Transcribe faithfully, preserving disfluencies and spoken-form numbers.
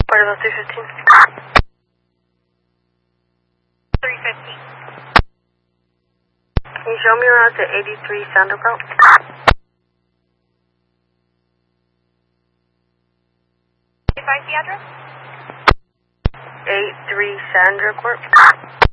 What about three fifteen? three fifteen. Can you show me around to eighty-three Sandercourt? Advise the address? eighty-three Sandercourt?